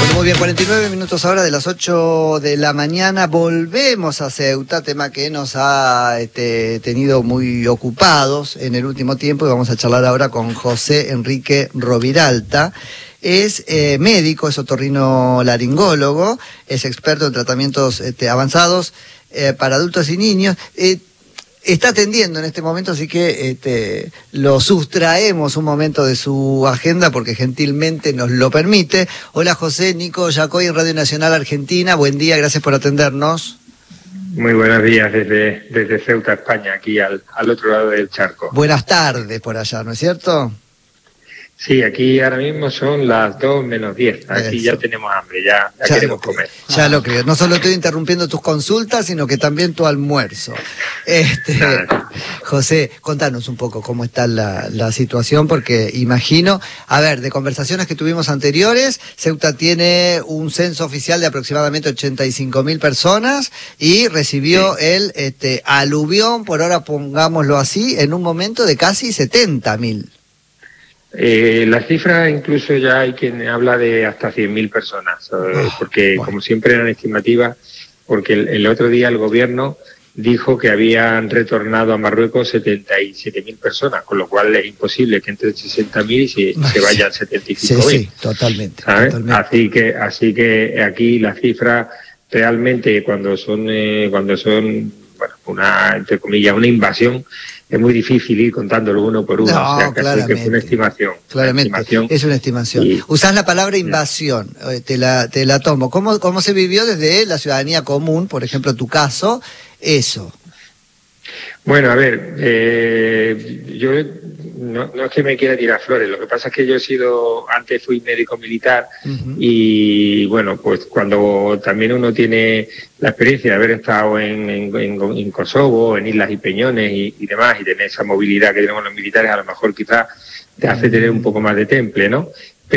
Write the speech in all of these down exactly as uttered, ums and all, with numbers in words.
Bueno, muy bien, cuarenta y nueve minutos ahora de las ocho de la mañana. Volvemos a Ceuta, tema que nos ha este, tenido muy ocupados en el último tiempo, y vamos a charlar ahora con José Enrique Roviralta. Es eh, médico, es otorrinolaringólogo, es experto en tratamientos este, avanzados eh, para adultos y niños. Eh, Está atendiendo en este momento, así que este, lo sustraemos un momento de su agenda porque gentilmente nos lo permite. Hola José, Nico Yacoy en Radio Nacional Argentina. Buen día, gracias por atendernos. Muy buenos días desde, desde Ceuta, España, aquí al, al otro lado del charco. Buenas tardes por allá, ¿no es cierto? Sí, aquí ahora mismo son las dos menos diez. Aquí Eso. Ya tenemos hambre, ya, ya, ya queremos comer. Ya ah. lo creo. No solo estoy interrumpiendo tus consultas, sino que también tu almuerzo. Este, José, contanos un poco cómo está la, la situación, porque imagino, a ver, de conversaciones que tuvimos anteriores, Ceuta tiene un censo oficial de aproximadamente ochenta y cinco mil personas y recibió sí. el este, aluvión, por ahora pongámoslo así, en un momento de casi setenta mil. Eh, la cifra incluso ya hay quien habla de hasta cien mil personas, oh, porque bueno. como siempre eran estimativas, porque el, el otro día el gobierno dijo que habían retornado a Marruecos setenta y siete mil personas, con lo cual es imposible que entre sesenta mil y se, se vayan setenta y cinco mil. Sí, sí, totalmente, totalmente. Así que, así que aquí las cifras realmente cuando son, eh, cuando son, bueno, una, entre comillas, una invasión, es muy difícil ir contándolo uno por uno, no, o sea, casi que es una estimación. Claramente, una estimación. Es una estimación. Y... Usás la palabra invasión, te la, te la tomo. ¿Cómo, ¿Cómo se vivió desde la ciudadanía común, por ejemplo, tu caso, eso? Bueno, a ver, eh, yo no, no es que me quiera tirar flores, lo que pasa es que yo he sido, antes fui médico militar uh-huh. y bueno, pues cuando también uno tiene la experiencia de haber estado en, en, en, en Kosovo, en Islas y Peñones y, y demás, y tener esa movilidad que tenemos los militares, a lo mejor quizás te hace tener un poco más de temple, ¿no?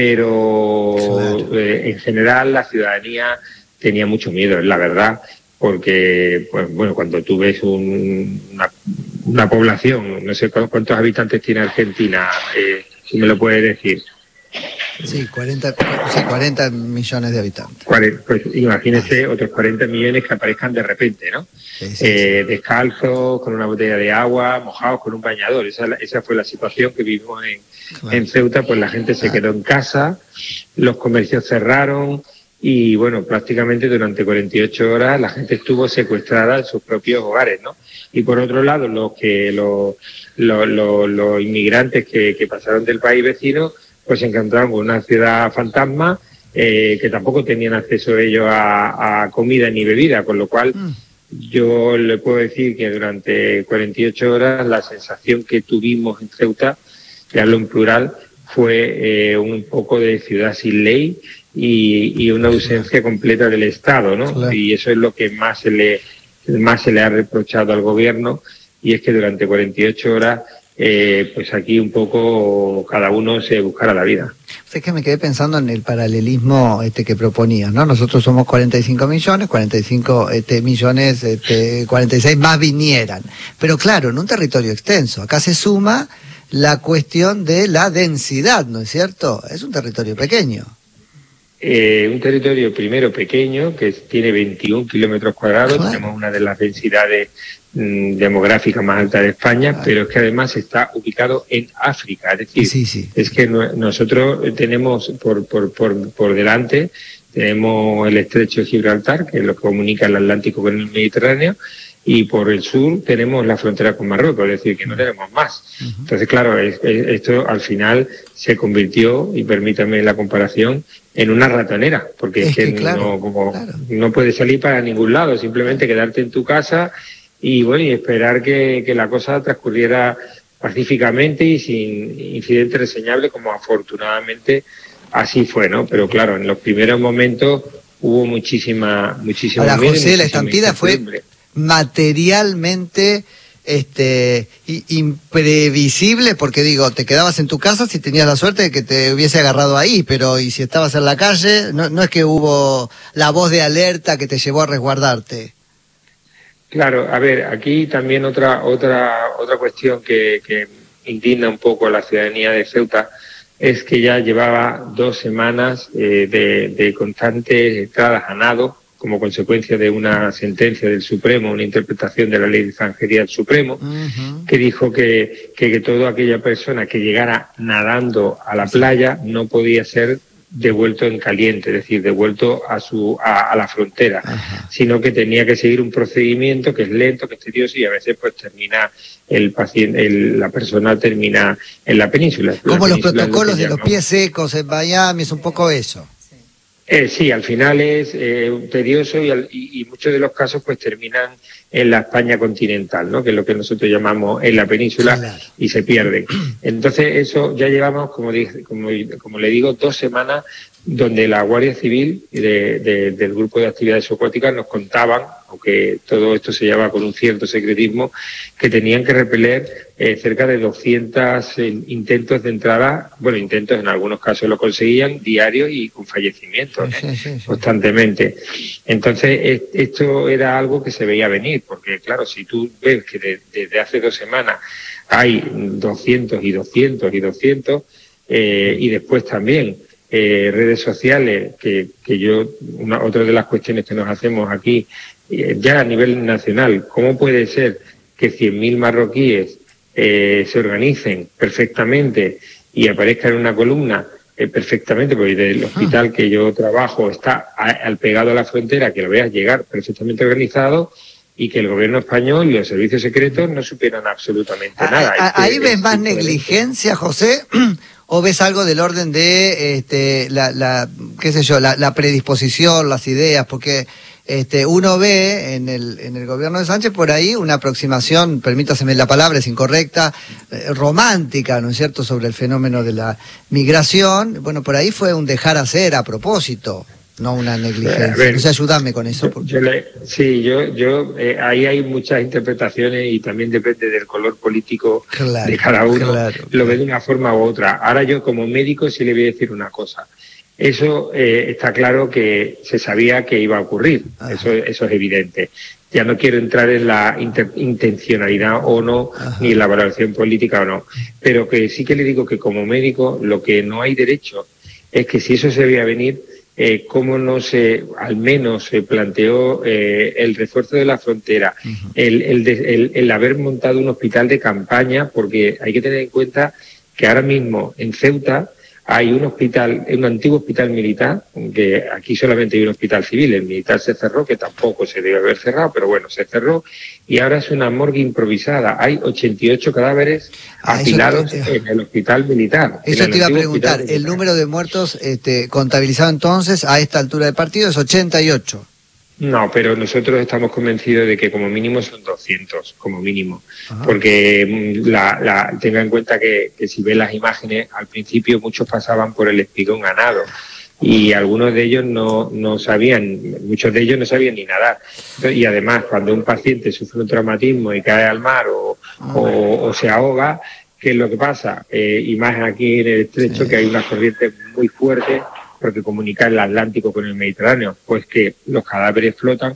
Pero claro. eh, en general la ciudadanía tenía mucho miedo, es la verdad. Porque, pues bueno, cuando tú ves un, una, una población, no sé cuántos habitantes tiene Argentina, eh, si me lo puedes decir. Sí, cuarenta, sí, cuarenta millones de habitantes. cuarenta, pues imagínese ah, otros cuarenta millones que aparezcan de repente, ¿no? Sí, sí, eh, sí. Descalzos, con una botella de agua, mojados con un bañador. Esa, esa fue la situación que vivimos en, claro. en Ceuta, pues la gente se claro. quedó en casa, los comercios cerraron. Y bueno, prácticamente durante cuarenta y ocho horas la gente estuvo secuestrada en sus propios hogares, ¿no? Y por otro lado, los que los, los, los, los inmigrantes que, que pasaron del país vecino, pues se encontraron con una ciudad fantasma, eh, que tampoco tenían acceso ellos a, a comida ni bebida, con lo cual mm. yo le puedo decir que durante cuarenta y ocho horas la sensación que tuvimos en Ceuta, y hablo en plural, fue eh, un poco de ciudad sin ley, Y, y una ausencia completa del Estado, ¿no? Claro. Y eso es lo que más se le más se le ha reprochado al gobierno, y es que durante cuarenta y ocho horas, eh, pues aquí un poco cada uno se buscara la vida. Es que me quedé pensando en el paralelismo este que proponías, ¿no? Nosotros somos cuarenta y cinco millones, cuarenta y cinco este, millones, este, cuarenta y seis más vinieran. Pero claro, en un territorio extenso, acá se suma la cuestión de la densidad, ¿no es cierto? Es un territorio pequeño. Eh, un territorio primero pequeño, que tiene veintiún kilómetros cuadrados, claro. tenemos una de las densidades mm, demográficas más altas de España, claro. pero es que además está ubicado en África, es decir, sí, sí. es que no, nosotros tenemos por, por, por, por delante, tenemos el estrecho de Gibraltar, que es lo que comunica el Atlántico con el Mediterráneo, y por el sur tenemos la frontera con Marruecos, es decir, que no tenemos más. Uh-huh. Entonces, claro, es, es, esto al final se convirtió, y permítame la comparación, en una ratonera, porque es, es que, que claro, no, como, claro. no puedes salir para ningún lado, simplemente quedarte en tu casa y bueno y esperar que, que la cosa transcurriera pacíficamente y sin incidentes reseñables, como afortunadamente así fue, ¿no? Pero claro, en los primeros momentos hubo muchísima, muchísima... Ahora, José, la estampida fue materialmente este imprevisible, porque digo, te quedabas en tu casa si tenías la suerte de que te hubiese agarrado ahí, pero y si estabas en la calle, no, no es que hubo la voz de alerta que te llevó a resguardarte. Claro, a ver, aquí también otra otra otra cuestión que, que indigna un poco a la ciudadanía de Ceuta es que ya llevaba dos semanas eh, de, de constantes entradas a nado como consecuencia de una sentencia del Supremo, una interpretación de la ley de extranjería del Supremo, uh-huh. que dijo que, que, que toda aquella persona que llegara nadando a la playa no podía ser devuelto en caliente, es decir, devuelto a su a, a la frontera, Ajá. sino que tenía que seguir un procedimiento que es lento, que es tedioso y a veces pues termina el paciente, el, la persona termina en la península. Como la los península protocolos de los pies secos en Miami, es un poco eso. Eh, sí, al final es eh, tedioso y, al, y, y muchos de los casos pues terminan en la España continental, ¿no? Que es lo que nosotros llamamos en la península, claro. y se pierden. Entonces eso ya llevamos, como, dije, como, como le digo, dos semanas donde la Guardia Civil de, de, del Grupo de Actividades Acuáticas nos contaban, aunque todo esto se lleva con un cierto secretismo, que tenían que repeler eh, cerca de doscientos eh, intentos de entrada, bueno, intentos en algunos casos lo conseguían, diarios y con fallecimientos sí, ¿eh? sí, sí. constantemente. Entonces, es, esto era algo que se veía venir, porque claro, si tú ves que de, desde hace dos semanas hay doscientos y doscientos y doscientos, eh, y después también Eh, redes sociales, que, que yo, una, otra de las cuestiones que nos hacemos aquí, eh, ya a nivel nacional, ¿cómo puede ser que cien mil marroquíes eh, se organicen perfectamente y aparezcan en una columna eh, perfectamente? Porque del hospital que yo trabajo está a, al pegado a la frontera, que lo veas llegar perfectamente organizado, y que el gobierno español y los servicios secretos no supieran absolutamente nada. A, a, ahí ves más negligencia, José, o ves algo del orden de este, la, la, qué sé yo, la, la predisposición, las ideas, porque este, uno ve en el, en el gobierno de Sánchez por ahí una aproximación, permítaseme la palabra, es incorrecta, eh, romántica, ¿no es cierto?, sobre el fenómeno de la migración. Bueno, por ahí fue un dejar hacer a propósito. No una negligencia. Ver, no sé, ayúdame con eso. Porque... Yo le, sí, yo, yo eh, ahí hay muchas interpretaciones y también depende del color político claro, de cada uno. Claro, lo ve de una forma u otra. Ahora yo como médico sí le voy a decir una cosa. Eso eh, está claro que se sabía que iba a ocurrir. Eso, eso es evidente. Ya no quiero entrar en la inter, intencionalidad o no, Ajá. ni en la valoración política o no. Pero que sí que le digo que como médico lo que no hay derecho es que si eso se veía venir, Eh, cómo no se, al menos se planteó eh, el refuerzo de la frontera, uh-huh. el, el, de, el, el haber montado un hospital de campaña, porque hay que tener en cuenta que ahora mismo en Ceuta hay un hospital, un antiguo hospital militar, que aquí solamente hay un hospital civil, el militar se cerró, que tampoco se debe haber cerrado, pero bueno, se cerró, y ahora es una morgue improvisada. Hay ochenta y ocho cadáveres ah, apilados te, en el hospital militar. Eso te iba a preguntar, el número de muertos este, contabilizado entonces a esta altura del partido es ochenta y ocho. No, pero nosotros estamos convencidos de que como mínimo son doscientos, como mínimo. Ajá. Porque la, la, tenga en cuenta que, que si ves las imágenes, al principio muchos pasaban por el espigón a nado y algunos de ellos no, no sabían, muchos de ellos no sabían ni nadar. Y además, cuando un paciente sufre un traumatismo y cae al mar o, o, o se ahoga, ¿qué es lo que pasa? Eh, y más aquí en el estrecho, sí. que hay unas corrientes muy fuertes, porque comunica el Atlántico con el Mediterráneo, pues que los cadáveres flotan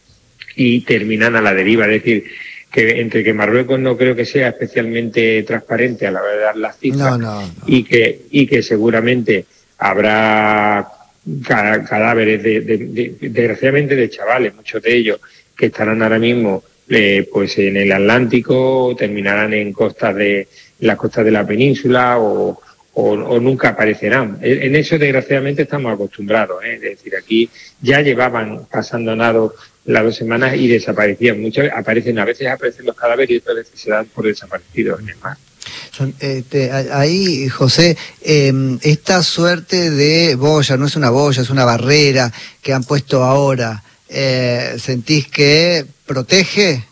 y terminan a la deriva. Es decir, que entre que Marruecos no creo que sea especialmente transparente a la hora de dar las cifras, no, no, no. y que y que seguramente habrá cadáveres de, de, de, de, desgraciadamente de chavales, muchos de ellos que estarán ahora mismo eh, pues en el Atlántico, o terminarán en costas de las costas de la península o O, o nunca aparecerán. En eso, desgraciadamente, estamos acostumbrados, ¿eh? Es decir, aquí ya llevaban pasando nado las dos semanas y desaparecían. Muchas veces aparecen, a veces aparecen los cadáveres y otras veces se dan por desaparecidos en el mar. Son, este, ahí, José, eh, esta suerte de boya, no es una boya, es una barrera que han puesto ahora, eh, ¿sentís que protege?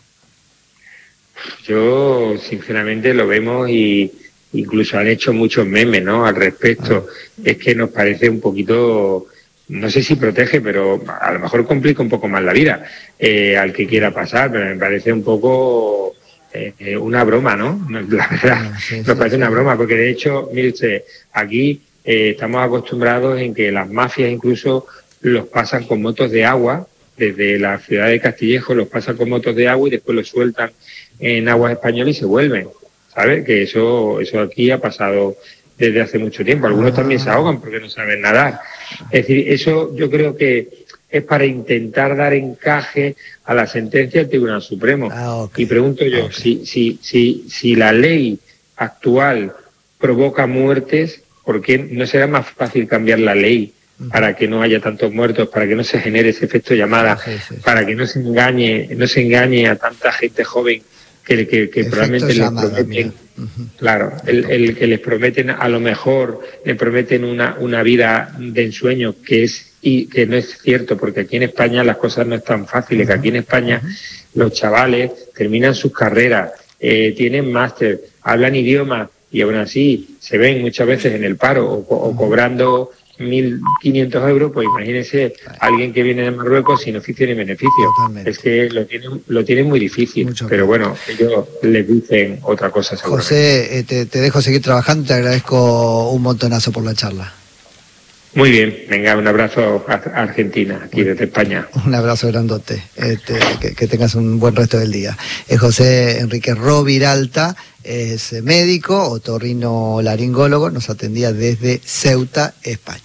Yo, sinceramente, lo vemos y incluso han hecho muchos memes, ¿no?, al respecto. Ah. Es que nos parece un poquito, no sé si protege, pero a lo mejor complica un poco más la vida eh, al que quiera pasar, pero me parece un poco eh, una broma, ¿no? La verdad, sí, sí, nos parece sí, una sí. broma, porque de hecho, mire usted, aquí eh, estamos acostumbrados en que las mafias incluso los pasan con motos de agua, desde la ciudad de Castillejo los pasan con motos de agua y después los sueltan en aguas españolas y se vuelven. ¿Sabes? Que eso eso aquí ha pasado desde hace mucho tiempo. Algunos también se ahogan porque no saben nadar. Es decir, eso yo creo que es para intentar dar encaje a la sentencia del Tribunal Supremo. Ah, okay. Y pregunto yo, okay. si, si, si, si la ley actual provoca muertes, ¿por qué no será más fácil cambiar la ley para que no haya tantos muertos, para que no se genere ese efecto llamada, sí, sí, sí. para que no se engañe, no se engañe a tanta gente joven que, que, que probablemente les prometen, uh-huh. claro, el, el que les prometen a lo mejor, le prometen una, una vida de ensueño que es y que no es cierto, porque aquí en España las cosas no están fáciles, uh-huh. que aquí en España uh-huh. los chavales terminan sus carreras, eh, tienen máster, hablan idiomas y aún así se ven muchas veces en el paro o, o uh-huh. cobrando mil quinientos euros, pues imagínense alguien que viene de Marruecos sin oficio ni beneficio. Totalmente. Es que lo tienen, lo tienen muy difícil. Mucho pero bien. Bueno, ellos les dicen otra cosa seguramente. José, eh, te, te dejo seguir trabajando, te agradezco un montonazo por la charla. Muy bien, venga, un abrazo a Argentina, aquí desde España. Un abrazo grandote, este, que, que tengas un buen resto del día. Es José Enrique Roviralta, es médico, otorrinolaringólogo, nos atendía desde Ceuta, España.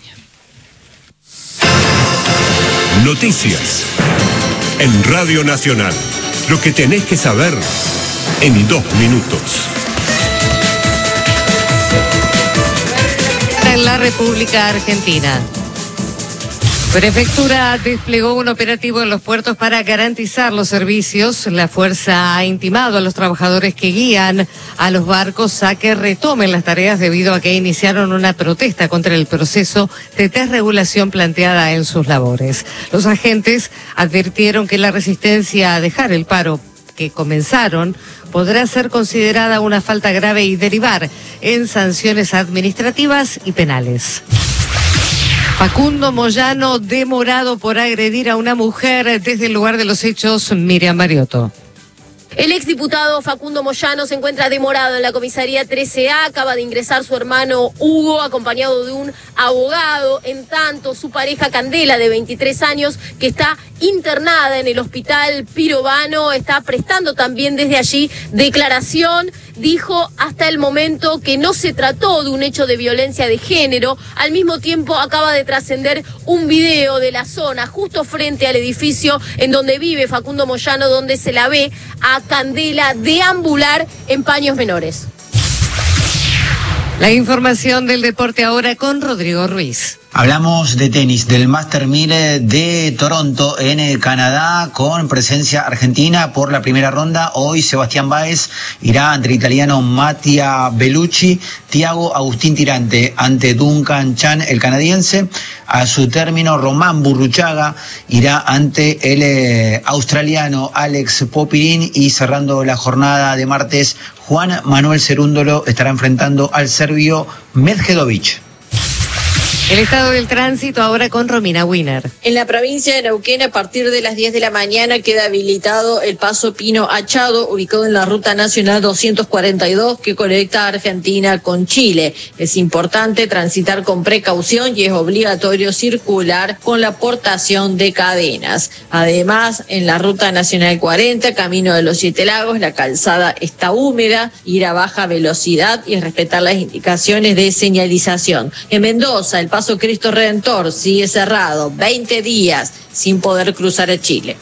Noticias en Radio Nacional. Lo que tenés que saber en dos minutos. En la República Argentina. Prefectura desplegó un operativo en los puertos para garantizar los servicios. La fuerza ha intimado a los trabajadores que guían a los barcos a que retomen las tareas debido a que iniciaron una protesta contra el proceso de desregulación planteada en sus labores. Los agentes advirtieron que la resistencia a dejar el paro que comenzaron podrá ser considerada una falta grave y derivar en sanciones administrativas y penales. Facundo Moyano demorado por agredir a una mujer desde el lugar de los hechos, Miriam Mariotto. El exdiputado Facundo Moyano se encuentra demorado en la comisaría trece A, acaba de ingresar su hermano Hugo, acompañado de un abogado, en tanto su pareja Candela, de veintitrés años, que está internada en el hospital Pirovano, está prestando también desde allí declaración. Dijo hasta el momento que no se trató de un hecho de violencia de género. Al mismo tiempo acaba de trascender un video de la zona justo frente al edificio en donde vive Facundo Moyano, donde se la ve a Candela deambular en paños menores. La información del deporte ahora con Rodrigo Ruiz. Hablamos de tenis, del Master mil de Toronto en Canadá, con presencia argentina por la primera ronda. Hoy Sebastián Báez irá ante el italiano Mattia Bellucci, Thiago Agustín Tirante ante Duncan Chan, el canadiense. A su término, Román Burruchaga irá ante el eh, australiano Alex Popirín, y cerrando la jornada de martes, Juan Manuel Cerúndolo estará enfrentando al serbio Medjedovic. El estado del tránsito ahora con Romina Wiener. En la provincia de Neuquén, a partir de las diez de la mañana queda habilitado el paso Pino Achado, ubicado en la ruta nacional doscientos cuarenta y dos que conecta a Argentina con Chile. Es importante transitar con precaución y es obligatorio circular con la portación de cadenas. Además, en la ruta nacional cuarenta, camino de los Siete Lagos, la calzada está húmeda, ir a baja velocidad y respetar las indicaciones de señalización. En Mendoza, el paso Cristo Redentor sigue cerrado, veinte días sin poder cruzar a Chile.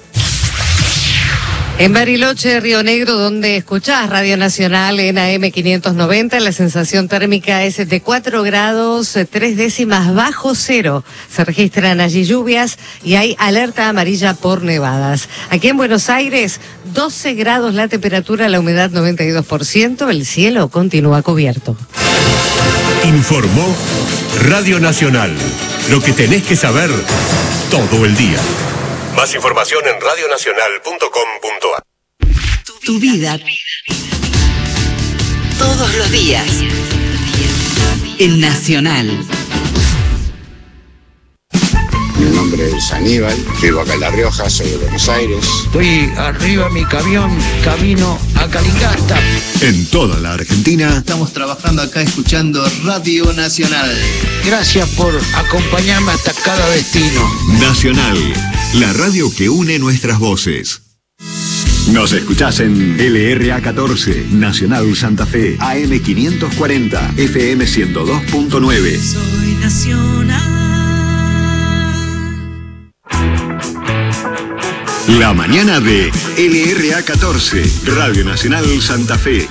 En Bariloche, Río Negro, donde escuchás Radio Nacional en A M quinientos noventa, la sensación térmica es de cuatro grados, tres décimas bajo cero. Se registran allí lluvias y hay alerta amarilla por nevadas. Aquí en Buenos Aires, doce grados la temperatura, la humedad noventa y dos por ciento, el cielo continúa cubierto. Informó Radio Nacional. Lo que tenés que saber todo el día. Más información en radio nacional punto com punto a r. Tu vida. Todos los días. En Nacional. Mi nombre es Aníbal, vivo acá en La Rioja, soy de Buenos Aires. Estoy arriba mi camión, camino a Calingasta. En toda la Argentina. Estamos trabajando acá escuchando Radio Nacional. Gracias por acompañarme hasta cada destino. Nacional, la radio que une nuestras voces. Nos escuchás en L R A catorce, Nacional Santa Fe, A M quinientos cuarenta, F M ciento dos punto nueve. Soy Nacional. La mañana de L R A catorce, Radio Nacional Santa Fe.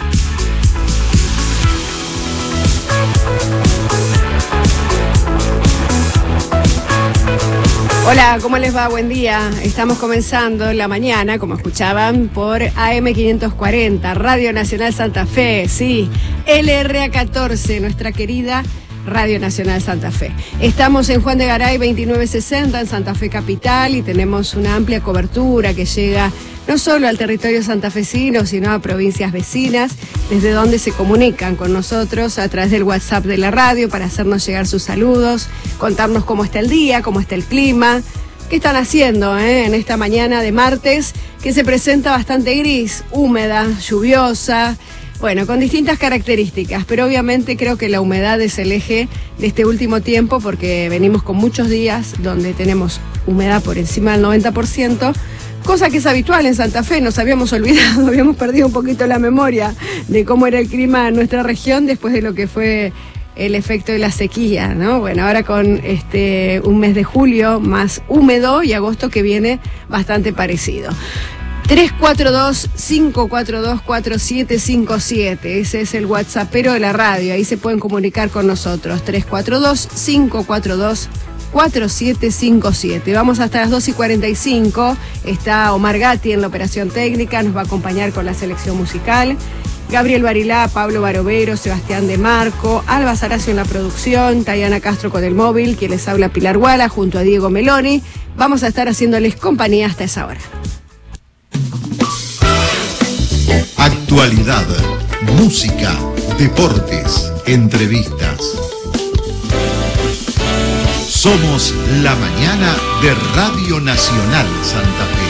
Hola, ¿cómo les va? Buen día. Estamos comenzando la mañana, como escuchaban, por A M quinientos cuarenta, Radio Nacional Santa Fe, sí, L R A catorce, nuestra querida Radio Nacional Santa Fe. Estamos en Juan de Garay veintinueve sesenta, en Santa Fe Capital, y tenemos una amplia cobertura que llega no solo al territorio santafesino, sino a provincias vecinas, desde donde se comunican con nosotros a través del WhatsApp de la radio para hacernos llegar sus saludos, contarnos cómo está el día, cómo está el clima, qué están haciendo eh, en esta mañana de martes, que se presenta bastante gris, húmeda, lluviosa, bueno, con distintas características, pero obviamente creo que la humedad es el eje de este último tiempo, porque venimos con muchos días donde tenemos humedad por encima del noventa por ciento, cosa que es habitual en Santa Fe. Nos habíamos olvidado, habíamos perdido un poquito la memoria de cómo era el clima en nuestra región después de lo que fue el efecto de la sequía, ¿no? Bueno, ahora con este un mes de julio más húmedo y agosto que viene bastante parecido. tres cuatro dos, cinco cuatro dos, cuatro siete cinco siete, ese es el WhatsAppero de la radio, ahí se pueden comunicar con nosotros, tres cuatro dos, cinco cuatro dos, cuatro siete cinco siete. Vamos hasta las dos y cuarenta y cinco, está Omar Gatti en la operación técnica, nos va a acompañar con la selección musical, Gabriel Barilá, Pablo Barovero, Sebastián de Marco, Alba Saracio en la producción, Tayana Castro con el móvil, quien les habla Pilar Guala, junto a Diego Meloni. Vamos a estar haciéndoles compañía hasta esa hora. Actualidad, música, deportes, entrevistas. Somos la mañana de Radio Nacional Santa Fe.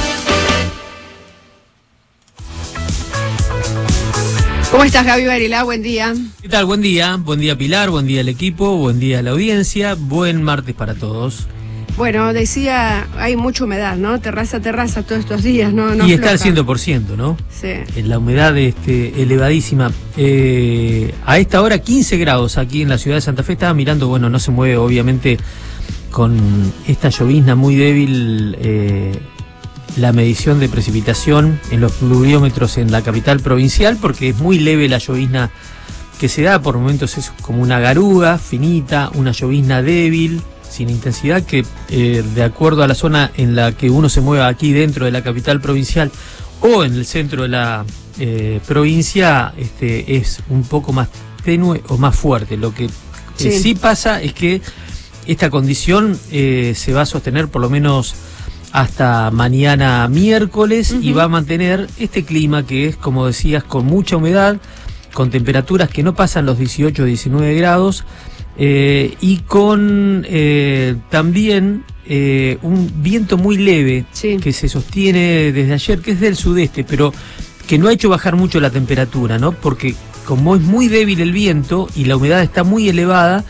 ¿Cómo estás, Gaby Barilá? Buen día. ¿Qué tal? Buen día. Buen día, Pilar. Buen día al equipo. Buen día a la audiencia. Buen martes para todos. Bueno, decía, hay mucha humedad, ¿no? Terraza, terraza todos estos días, ¿no? no y está al cien por ciento, ¿no? Sí. La humedad este, elevadísima. Eh, a esta hora quince grados aquí en la ciudad de Santa Fe. Estaba mirando, bueno, no se mueve obviamente con esta llovizna muy débil eh, la medición de precipitación en los pluviómetros en la capital provincial, porque es muy leve la llovizna que se da. Por momentos es como una garuga finita, una llovizna débil, sin intensidad, que eh, de acuerdo a la zona en la que uno se mueva aquí dentro de la capital provincial o en el centro de la eh, provincia, este, es un poco más tenue o más fuerte. Lo que sí, eh, sí pasa es que esta condición eh, se va a sostener por lo menos hasta mañana miércoles, uh-huh, y va a mantener este clima que es, como decías, con mucha humedad, con temperaturas que no pasan los dieciocho o diecinueve grados, Eh, y con eh, también eh, un viento muy leve, sí, que se sostiene desde ayer, que es del sudeste, pero que no ha hecho bajar mucho la temperatura, ¿no? Porque como es muy débil el viento y la humedad está muy elevada,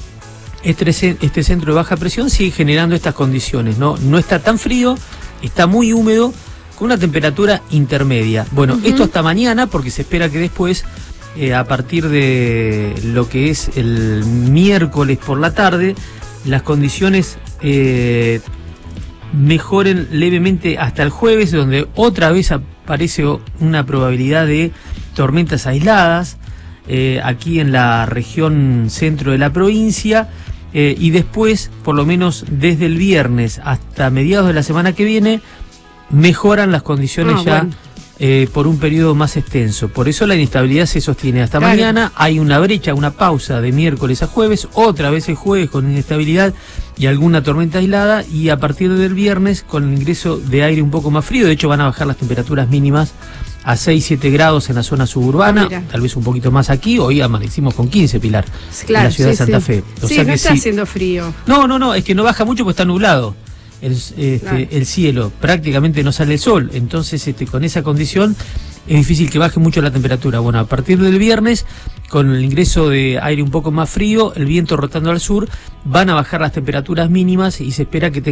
este, este centro de baja presión sigue generando estas condiciones, ¿no? No está tan frío, está muy húmedo, con una temperatura intermedia. Bueno, uh-huh, esto hasta mañana, porque se espera que después, Eh, a partir de lo que es el miércoles por la tarde, las condiciones eh, mejoren levemente hasta el jueves, donde otra vez aparece una probabilidad de tormentas aisladas eh, aquí en la región centro de la provincia, eh, y después, por lo menos desde el viernes hasta mediados de la semana que viene, mejoran las condiciones ah, ya bueno. Eh, por un periodo más extenso. Por eso la inestabilidad se sostiene hasta claro. mañana. Hay una brecha, una pausa de miércoles a jueves, otra vez el jueves con inestabilidad y alguna tormenta aislada, y a partir del viernes con el ingreso de aire un poco más frío. De hecho, van a bajar las temperaturas mínimas a seis, siete grados en la zona suburbana, ah, tal vez un poquito más aquí. Hoy amanecimos con quince, Pilar, claro, en la ciudad sí, de Santa sí. Fe. O sí, sea no que está sí. haciendo frío. No, no, no, es que no baja mucho porque está nublado. El, este, claro. el cielo, prácticamente no sale el sol, entonces este, con esa condición es difícil que baje mucho la temperatura. Bueno, a partir del viernes, con el ingreso de aire un poco más frío, el viento rotando al sur, van a bajar las temperaturas mínimas y se espera que